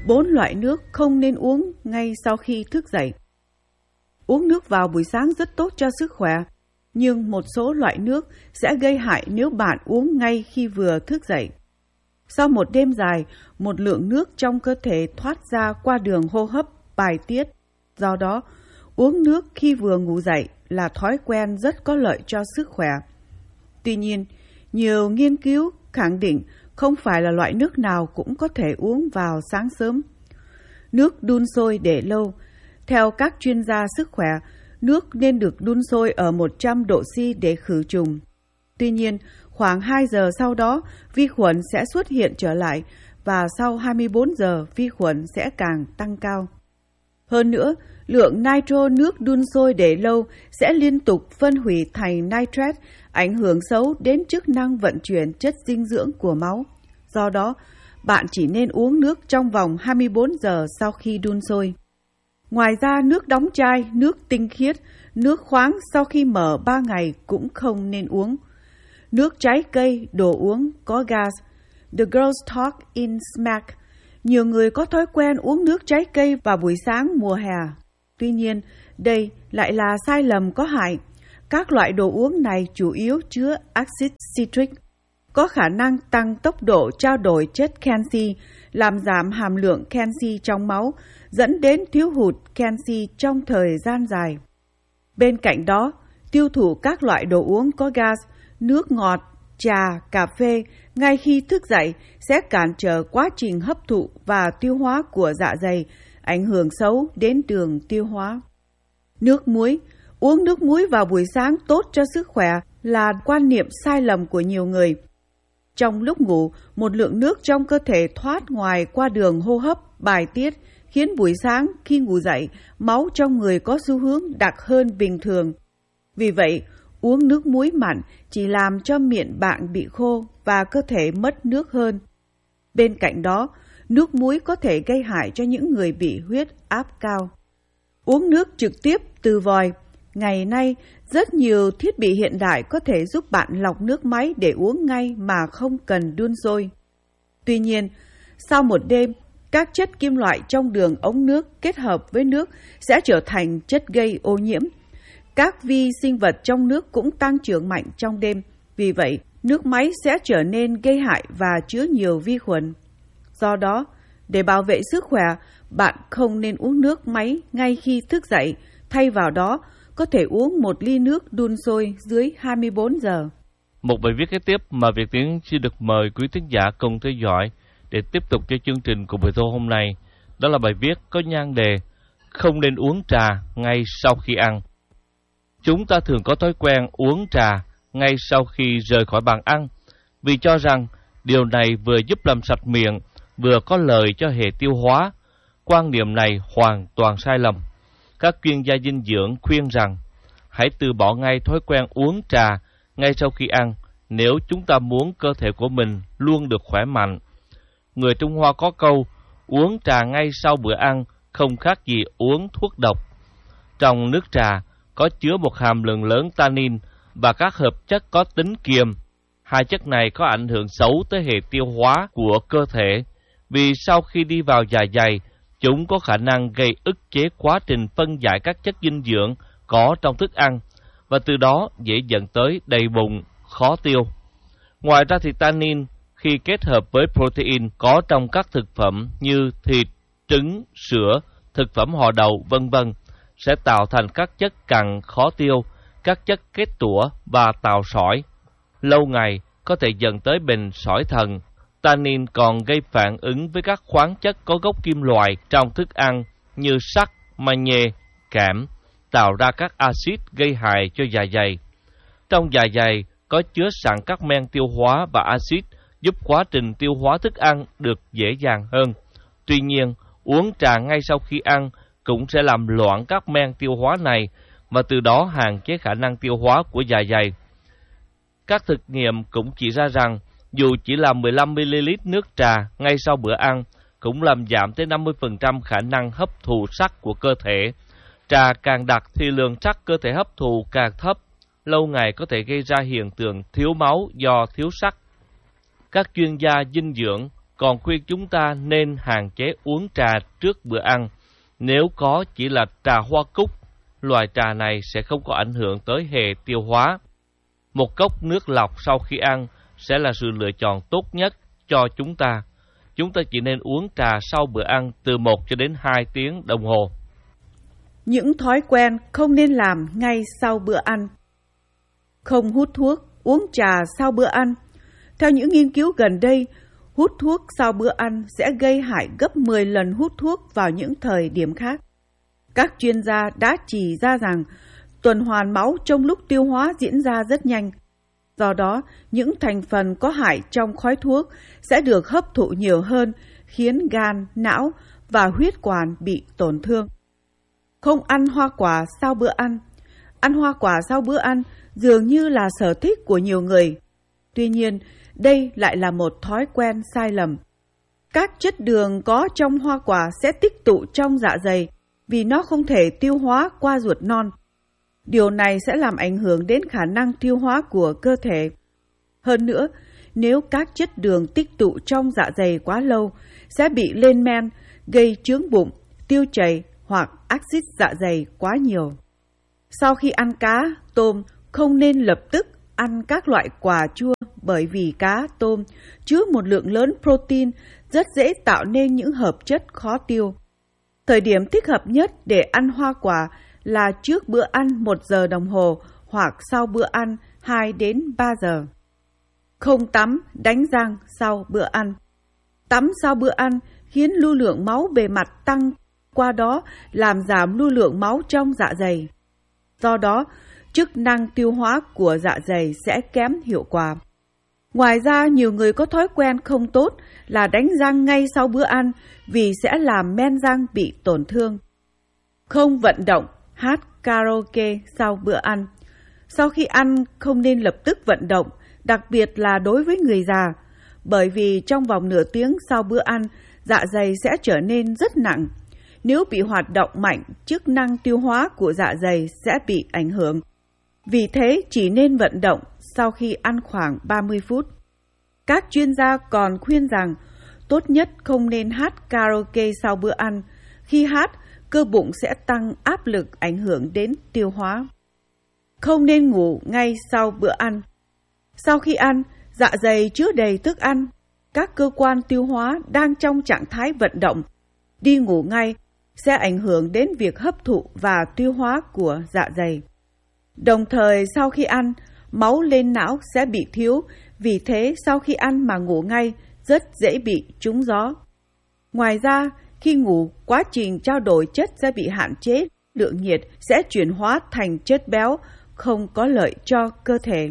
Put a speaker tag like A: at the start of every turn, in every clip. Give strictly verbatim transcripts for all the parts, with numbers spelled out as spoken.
A: Bốn loại nước không nên uống ngay sau khi thức dậy. Uống nước vào buổi sáng rất tốt cho sức khỏe, nhưng một số loại nước sẽ gây hại nếu bạn uống ngay khi vừa thức dậy. Sau một đêm dài, một lượng nước trong cơ thể thoát ra qua đường hô hấp bài tiết. Do đó, uống nước khi vừa ngủ dậy là thói quen rất có lợi cho sức khỏe. Tuy nhiên, nhiều nghiên cứu khẳng định không phải là loại nước nào cũng có thể uống vào sáng sớm. Nước đun sôi để lâu. Theo các chuyên gia sức khỏe, nước nên được đun sôi ở một trăm độ C để khử trùng. Tuy nhiên, khoảng hai giờ sau đó, vi khuẩn sẽ xuất hiện trở lại và sau hai mươi bốn giờ, vi khuẩn sẽ càng tăng cao. Hơn nữa, lượng nitro nước đun sôi để lâu sẽ liên tục phân hủy thành nitrate, ảnh hưởng xấu đến chức năng vận chuyển chất dinh dưỡng của máu. Do đó, bạn chỉ nên uống nước trong vòng hai mươi bốn giờ sau khi đun sôi. Ngoài ra, nước đóng chai, nước tinh khiết, nước khoáng sau khi mở ba ngày cũng không nên uống. Nước trái cây, đồ uống có gas. The Girls Talk in Smack. Nhiều người có thói quen uống nước trái cây vào buổi sáng mùa hè. Tuy nhiên, đây lại là sai lầm có hại. Các loại đồ uống này chủ yếu chứa axit citric, có khả năng tăng tốc độ trao đổi chất canxi, làm giảm hàm lượng canxi trong máu, dẫn đến thiếu hụt canxi trong thời gian dài. Bên cạnh đó, tiêu thụ các loại đồ uống có gas, nước ngọt, trà, cà phê ngay khi thức dậy sẽ cản trở quá trình hấp thụ và tiêu hóa của dạ dày, ảnh hưởng xấu đến đường tiêu hóa. Nước muối. Uống nước muối vào buổi sáng tốt cho sức khỏe là quan niệm sai lầm của nhiều người. Trong lúc ngủ, một lượng nước trong cơ thể thoát ngoài qua đường hô hấp bài tiết, khiến buổi sáng khi ngủ dậy, máu trong người có xu hướng đặc hơn bình thường. Vì vậy, uống nước muối mặn chỉ làm cho miệng bạn bị khô và cơ thể mất nước hơn. Bên cạnh đó, nước muối có thể gây hại cho những người bị huyết áp cao. Uống nước trực tiếp từ vòi. Ngày nay, rất nhiều thiết bị hiện đại có thể giúp bạn lọc nước máy để uống ngay mà không cần đun sôi. Tuy nhiên, sau một đêm, các chất kim loại trong đường ống nước kết hợp với nước sẽ trở thành chất gây ô nhiễm. Các vi sinh vật trong nước cũng tăng trưởng mạnh trong đêm. Vì vậy, nước máy sẽ trở nên gây hại và chứa nhiều vi khuẩn. Do đó, để bảo vệ sức khỏe, bạn không nên uống nước máy ngay khi thức dậy. Thay vào đó, có thể uống một ly nước đun sôi dưới hai mươi bốn giờ.
B: Một bài viết kế tiếp mà Việt Tiến xin được mời quý thính giả cùng theo dõi để tiếp tục cho chương trình của buổi tối hôm nay. Đó là bài viết có nhan đề Không nên uống trà ngay sau khi ăn. Chúng ta thường có thói quen uống trà ngay sau khi rời khỏi bàn ăn, vì cho rằng điều này vừa giúp làm sạch miệng, vừa có lợi cho hệ tiêu hóa. Quan niệm này hoàn toàn sai lầm. Các chuyên gia dinh dưỡng khuyên rằng hãy từ bỏ ngay thói quen uống trà ngay sau khi ăn nếu chúng ta muốn cơ thể của mình luôn được khỏe mạnh. Người Trung Hoa có câu uống trà ngay sau bữa ăn không khác gì uống thuốc độc. Trong nước trà có chứa một hàm lượng lớn tannin và các hợp chất có tính kiềm. Hai chất này có ảnh hưởng xấu tới hệ tiêu hóa của cơ thể, vì sau khi đi vào dạ dày, chúng có khả năng gây ức chế quá trình phân giải các chất dinh dưỡng có trong thức ăn, và từ đó dễ dẫn tới đầy bụng, khó tiêu. Ngoài ra thì tannin khi kết hợp với protein có trong các thực phẩm như thịt, trứng, sữa, thực phẩm họ đậu, vân vân sẽ tạo thành các chất cặn khó tiêu, các chất kết tủa và tạo sỏi. Lâu ngày có thể dẫn tới bệnh sỏi thận. Tannin còn gây phản ứng với các khoáng chất có gốc kim loại trong thức ăn như sắt, magie, kẽm, tạo ra các axit gây hại cho dạ dày. Trong dạ dày có chứa sẵn các men tiêu hóa và axit giúp quá trình tiêu hóa thức ăn được dễ dàng hơn. Tuy nhiên, uống trà ngay sau khi ăn cũng sẽ làm loãng các men tiêu hóa này và từ đó hạn chế khả năng tiêu hóa của dạ dày. Các thực nghiệm cũng chỉ ra rằng dù chỉ là mười lăm mi li lít nước trà ngay sau bữa ăn cũng làm giảm tới năm mươi phần trăm khả năng hấp thụ sắt của cơ thể. Trà càng đặc thì lượng sắt cơ thể hấp thụ càng thấp, lâu ngày có thể gây ra hiện tượng thiếu máu do thiếu sắt. Các chuyên gia dinh dưỡng còn khuyên chúng ta nên hạn chế uống trà trước bữa ăn, nếu có chỉ là trà hoa cúc. Loại trà này sẽ không có ảnh hưởng tới hệ tiêu hóa. Một cốc nước lọc sau khi ăn sẽ là sự lựa chọn tốt nhất cho chúng ta. Chúng ta chỉ nên uống trà sau bữa ăn từ một cho đến hai tiếng đồng hồ.
A: Những thói quen không nên làm ngay sau bữa ăn. Không hút thuốc, uống trà sau bữa ăn. Theo những nghiên cứu gần đây, hút thuốc sau bữa ăn sẽ gây hại gấp mười lần hút thuốc vào những thời điểm khác. Các chuyên gia đã chỉ ra rằng tuần hoàn máu trong lúc tiêu hóa diễn ra rất nhanh. Do đó, những thành phần có hại trong khói thuốc sẽ được hấp thụ nhiều hơn, khiến gan, não và huyết quản bị tổn thương. Không ăn hoa quả sau bữa ăn. Ăn hoa quả sau bữa ăn dường như là sở thích của nhiều người. Tuy nhiên, đây lại là một thói quen sai lầm. Các chất đường có trong hoa quả sẽ tích tụ trong dạ dày vì nó không thể tiêu hóa qua ruột non. Điều này sẽ làm ảnh hưởng đến khả năng tiêu hóa của cơ thể. Hơn nữa, nếu các chất đường tích tụ trong dạ dày quá lâu, sẽ bị lên men, gây chướng bụng, tiêu chảy hoặc axit dạ dày quá nhiều. Sau khi ăn cá, tôm, không nên lập tức ăn các loại quả chua bởi vì cá, tôm chứa một lượng lớn protein rất dễ tạo nên những hợp chất khó tiêu. Thời điểm thích hợp nhất để ăn hoa quả là trước bữa ăn một giờ đồng hồ hoặc sau bữa ăn hai đến ba giờ. Không tắm, đánh răng sau bữa ăn. Tắm sau bữa ăn khiến lưu lượng máu bề mặt tăng, qua đó làm giảm lưu lượng máu trong dạ dày. Do đó, chức năng tiêu hóa của dạ dày sẽ kém hiệu quả. Ngoài ra, nhiều người có thói quen không tốt là đánh răng ngay sau bữa ăn vì sẽ làm men răng bị tổn thương. Không vận động, hát karaoke sau bữa ăn. Sau khi ăn không nên lập tức vận động, đặc biệt là đối với người già, bởi vì trong vòng nửa tiếng sau bữa ăn, dạ dày sẽ trở nên rất nặng. Nếu bị hoạt động mạnh, chức năng tiêu hóa của dạ dày sẽ bị ảnh hưởng. Vì thế, chỉ nên vận động sau khi ăn khoảng ba mươi phút. Các chuyên gia còn khuyên rằng, tốt nhất không nên hát karaoke sau bữa ăn. Khi hát, cơ bụng sẽ tăng áp lực ảnh hưởng đến tiêu hóa. Không nên ngủ ngay sau bữa ăn. Sau khi ăn, dạ dày chứa đầy thức ăn. Các cơ quan tiêu hóa đang trong trạng thái vận động. Đi ngủ ngay sẽ ảnh hưởng đến việc hấp thụ và tiêu hóa của dạ dày. Đồng thời sau khi ăn, máu lên não sẽ bị thiếu, vì thế sau khi ăn mà ngủ ngay rất dễ bị trúng gió. Ngoài ra, khi ngủ, quá trình trao đổi chất sẽ bị hạn chế, lượng nhiệt sẽ chuyển hóa thành chất béo, không có lợi cho cơ thể.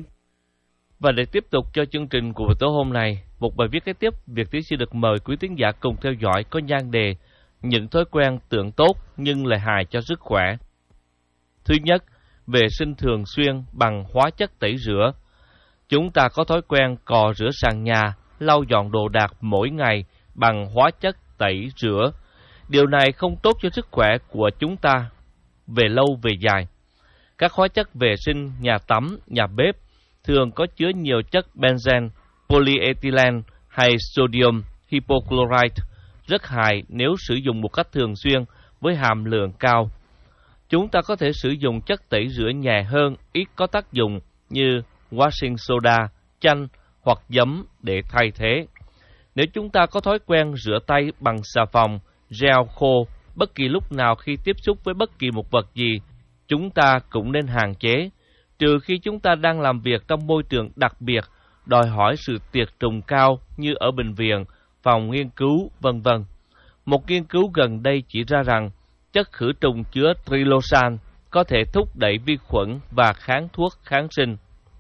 B: Và để tiếp tục cho chương trình của buổi tối hôm nay, một bài viết kế tiếp, Việt Tiến xin được mời quý thính giả cùng theo dõi có nhan đề những thói quen tưởng tốt nhưng lại hại cho sức khỏe. Thứ nhất, vệ sinh thường xuyên bằng hóa chất tẩy rửa. Chúng ta có thói quen cọ rửa sàn nhà, lau dọn đồ đạc mỗi ngày bằng hóa chất tẩy rửa. Điều này không tốt cho sức khỏe của chúng ta về lâu về dài. Các hóa chất vệ sinh nhà tắm, nhà bếp thường có chứa nhiều chất benzen, polyethylene hay sodium hypochlorite, rất hại nếu sử dụng một cách thường xuyên với hàm lượng cao. Chúng ta có thể sử dụng chất tẩy rửa nhẹ hơn, ít có tác dụng như washing soda, chanh hoặc giấm để thay thế. Nếu chúng ta có thói quen rửa tay bằng xà phòng, gel khô bất kỳ lúc nào khi tiếp xúc với bất kỳ một vật gì, chúng ta cũng nên hạn chế, trừ khi chúng ta đang làm việc trong môi trường đặc biệt, đòi hỏi sự tiệt trùng cao như ở bệnh viện, phòng nghiên cứu, vân vân. Một nghiên cứu gần đây chỉ ra rằng chất khử trùng chứa trilosan có thể thúc đẩy vi khuẩn và kháng thuốc kháng sinh.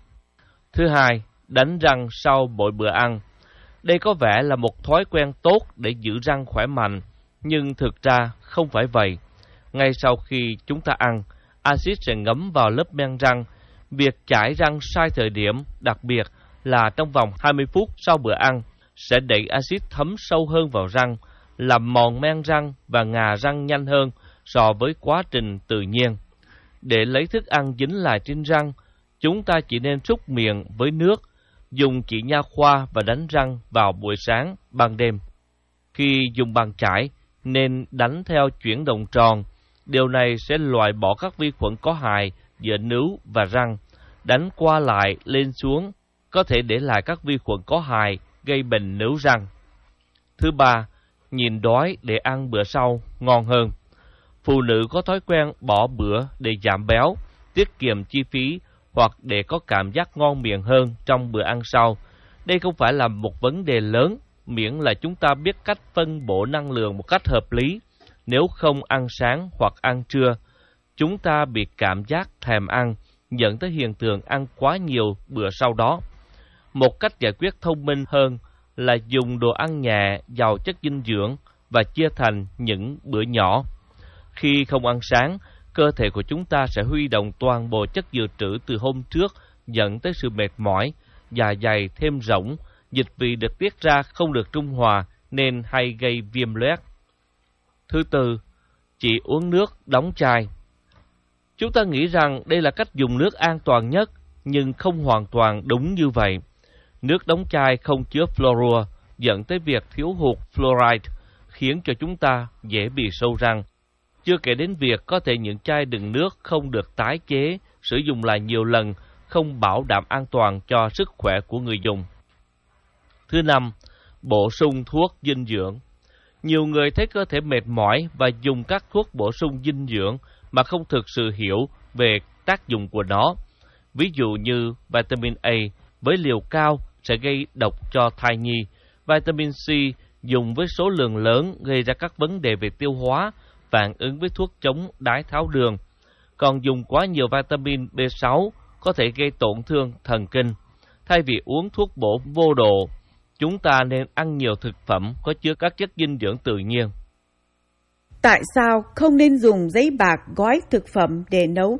B: Thứ hai, đánh răng sau mỗi bữa ăn. Đây có vẻ là một thói quen tốt để giữ răng khỏe mạnh, nhưng thực ra không phải vậy. Ngay sau khi chúng ta ăn, axit sẽ ngấm vào lớp men răng. Việc chải răng sai thời điểm, đặc biệt là trong vòng hai mươi phút sau bữa ăn, sẽ đẩy axit thấm sâu hơn vào răng, làm mòn men răng và ngà răng nhanh hơn so với quá trình tự nhiên. Để lấy thức ăn dính lại trên răng, chúng ta chỉ nên súc miệng với nước, dùng chỉ nha khoa và đánh răng vào buổi sáng, ban đêm. Khi dùng bàn chải, nên đánh theo chuyển động tròn. Điều này sẽ loại bỏ các vi khuẩn có hại giữa nướu và răng. Đánh qua lại, lên xuống, có thể để lại các vi khuẩn có hại gây bệnh nướu răng. Thứ ba, nhịn đói để ăn bữa sau ngon hơn. Phụ nữ có thói quen bỏ bữa để giảm béo, tiết kiệm chi phí hoặc để có cảm giác ngon miệng hơn trong bữa ăn sau. Đây không phải là một vấn đề lớn, miễn là chúng ta biết cách phân bổ năng lượng một cách hợp lý. Nếu không ăn sáng hoặc ăn trưa, chúng ta bị cảm giác thèm ăn, dẫn tới hiện tượng ăn quá nhiều bữa sau đó. Một cách giải quyết thông minh hơn là dùng đồ ăn nhẹ, giàu chất dinh dưỡng và chia thành những bữa nhỏ. Khi không ăn sáng, cơ thể của chúng ta sẽ huy động toàn bộ chất dự trữ từ hôm trước, dẫn tới sự mệt mỏi, dạ dày thêm rỗng, dịch vị được tiết ra không được trung hòa nên hay gây viêm loét. Thứ tư, chỉ uống nước đóng chai. Chúng ta nghĩ rằng đây là cách dùng nước an toàn nhất, nhưng không hoàn toàn đúng như vậy. Nước đóng chai không chứa fluorua, dẫn tới việc thiếu hụt fluoride, khiến cho chúng ta dễ bị sâu răng. Chưa kể đến việc có thể những chai đựng nước không được tái chế, sử dụng lại nhiều lần, không bảo đảm an toàn cho sức khỏe của người dùng. Thứ năm, bổ sung thuốc dinh dưỡng. Nhiều người thấy cơ thể mệt mỏi và dùng các thuốc bổ sung dinh dưỡng mà không thực sự hiểu về tác dụng của nó. Ví dụ như vitamin A với liều cao sẽ gây độc cho thai nhi, vitamin C dùng với số lượng lớn gây ra các vấn đề về tiêu hóa, phản ứng với thuốc chống đái tháo đường. Còn dùng quá nhiều vitamin B sáu có thể gây tổn thương thần kinh. Thay vì uống thuốc bổ vô độ, chúng ta nên ăn nhiều thực phẩm có chứa các chất dinh dưỡng tự nhiên.
A: Tại sao không nên dùng giấy bạc gói thực phẩm để nấu?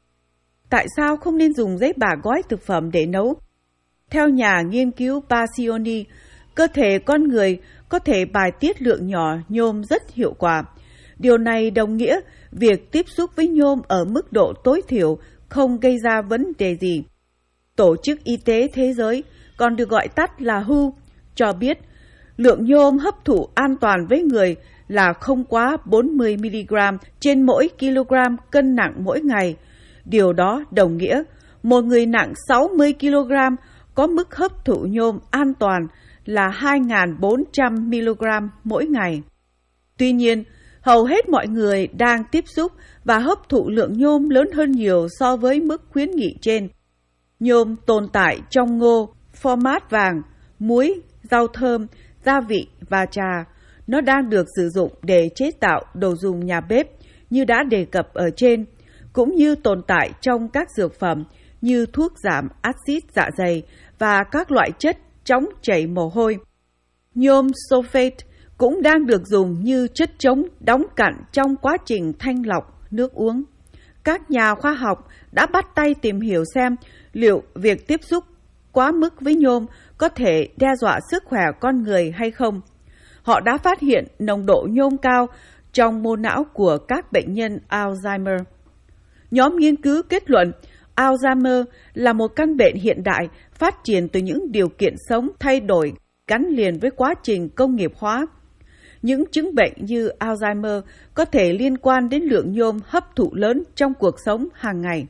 A: Tại sao không nên dùng giấy bạc gói thực phẩm để nấu? Theo nhà nghiên cứu Pacioni, cơ thể con người có thể bài tiết lượng nhỏ nhôm rất hiệu quả. Điều này đồng nghĩa việc tiếp xúc với nhôm ở mức độ tối thiểu không gây ra vấn đề gì. Tổ chức Y tế Thế giới, còn được gọi tắt là vê kép, cho biết lượng nhôm hấp thụ an toàn với người là không quá bốn mươi mi-li-gam trên mỗi kg cân nặng mỗi ngày. Điều đó đồng nghĩa một người nặng sáu mươi ki-lô-gam có mức hấp thụ nhôm an toàn là hai nghìn bốn trăm mi-li-gam mỗi ngày. Tuy nhiên, hầu hết mọi người đang tiếp xúc và hấp thụ lượng nhôm lớn hơn nhiều so với mức khuyến nghị trên. Nhôm tồn tại trong ngô, phô mát vàng, muối, rau thơm, gia vị và trà. Nó đang được sử dụng để chế tạo đồ dùng nhà bếp như đã đề cập ở trên, cũng như tồn tại trong các dược phẩm như thuốc giảm axit dạ dày và các loại chất chống chảy mồ hôi. Nhôm sulfate cũng đang được dùng như chất chống đóng cặn trong quá trình thanh lọc nước uống. Các nhà khoa học đã bắt tay tìm hiểu xem liệu việc tiếp xúc quá mức với nhôm có thể đe dọa sức khỏe con người hay không. Họ đã phát hiện nồng độ nhôm cao trong mô não của các bệnh nhân Alzheimer. Nhóm nghiên cứu kết luận Alzheimer là một căn bệnh hiện đại phát triển từ những điều kiện sống thay đổi gắn liền với quá trình công nghiệp hóa. Những chứng bệnh như Alzheimer có thể liên quan đến lượng nhôm hấp thụ lớn trong cuộc sống hàng ngày.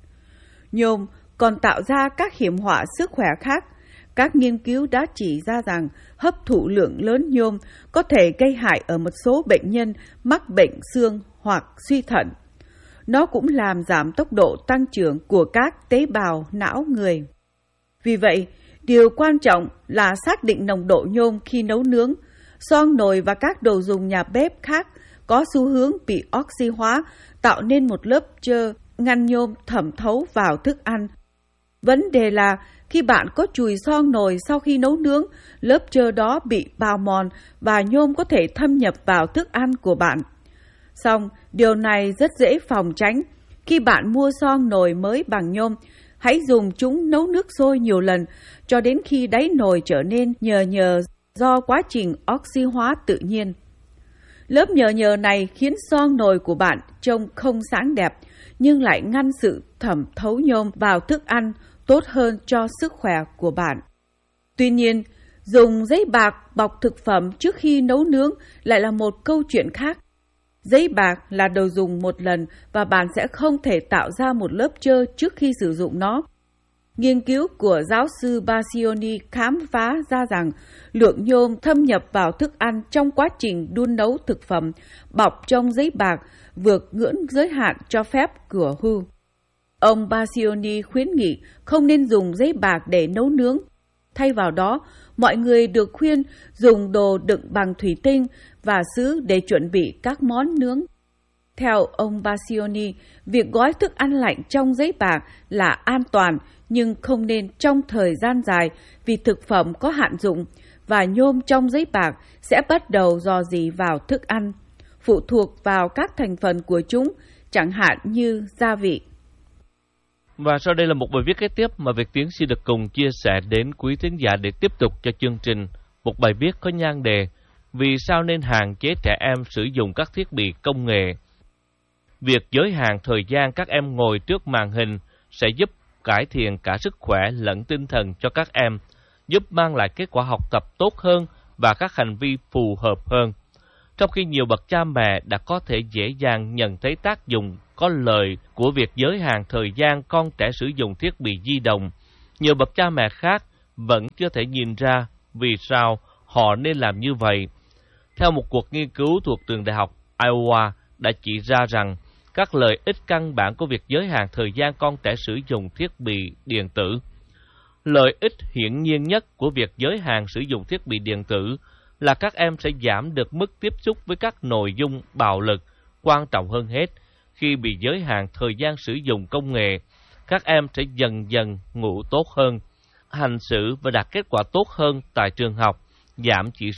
A: Nhôm còn tạo ra các hiểm họa sức khỏe khác. Các nghiên cứu đã chỉ ra rằng hấp thụ lượng lớn nhôm có thể gây hại ở một số bệnh nhân mắc bệnh xương hoặc suy thận. Nó cũng làm giảm tốc độ tăng trưởng của các tế bào não người. Vì vậy, điều quan trọng là xác định nồng độ nhôm khi nấu nướng. Xoong nồi và các đồ dùng nhà bếp khác có xu hướng bị oxy hóa, tạo nên một lớp trơ ngăn nhôm thẩm thấu vào thức ăn. Vấn đề là khi bạn có chùi xoong nồi sau khi nấu nướng, lớp trơ đó bị bào mòn và nhôm có thể thâm nhập vào thức ăn của bạn. Song, điều này rất dễ phòng tránh. Khi bạn mua xoong nồi mới bằng nhôm, hãy dùng chúng nấu nước sôi nhiều lần cho đến khi đáy nồi trở nên nhờ nhờ do quá trình oxy hóa tự nhiên. Lớp nhờ nhờ này khiến xoong nồi của bạn trông không sáng đẹp, nhưng lại ngăn sự thẩm thấu nhôm vào thức ăn, tốt hơn cho sức khỏe của bạn. Tuy nhiên, dùng giấy bạc bọc thực phẩm trước khi nấu nướng lại là một câu chuyện khác. Giấy bạc là đồ dùng một lần và bạn sẽ không thể tạo ra một lớp trơ trước khi sử dụng nó. Nghiên cứu của giáo sư Bassioni khám phá ra rằng lượng nhôm thâm nhập vào thức ăn trong quá trình đun nấu thực phẩm bọc trong giấy bạc vượt ngưỡng giới hạn cho phép của vê kép hát o. Ông Bassioni khuyến nghị không nên dùng giấy bạc để nấu nướng. Thay vào đó, mọi người được khuyên dùng đồ đựng bằng thủy tinh và sứ để chuẩn bị các món nướng. Theo ông Bassioni, việc gói thức ăn lạnh trong giấy bạc là an toàn nhưng không nên trong thời gian dài vì thực phẩm có hạn dụng và nhôm trong giấy bạc sẽ bắt đầu rò rỉ vào thức ăn, phụ thuộc vào các thành phần của chúng, chẳng hạn như gia vị.
B: Và sau đây là một bài viết kế tiếp mà Việt Tiến xin được cùng chia sẻ đến quý thính giả để tiếp tục cho chương trình. Một bài viết có nhan đề Vì sao nên hạn chế trẻ em sử dụng các thiết bị công nghệ? Việc giới hạn thời gian các em ngồi trước màn hình sẽ giúp cải thiện cả sức khỏe lẫn tinh thần cho các em, giúp mang lại kết quả học tập tốt hơn và các hành vi phù hợp hơn. Trong khi nhiều bậc cha mẹ đã có thể dễ dàng nhận thấy tác dụng có lợi của việc giới hạn thời gian con trẻ sử dụng thiết bị di động, nhiều bậc cha mẹ khác vẫn chưa thể nhìn ra vì sao họ nên làm như vậy. Theo một cuộc nghiên cứu thuộc trường đại học Iowa đã chỉ ra rằng các lợi ích căn bản của việc giới hạn thời gian con trẻ sử dụng thiết bị điện tử. Lợi ích hiển nhiên nhất của việc giới hạn sử dụng thiết bị điện tử là các em sẽ giảm được mức tiếp xúc với các nội dung bạo lực. Quan trọng hơn hết, khi bị giới hạn thời gian sử dụng công nghệ, các em sẽ dần dần ngủ tốt hơn, hành xử và đạt kết quả tốt hơn tại trường học, giảm chỉ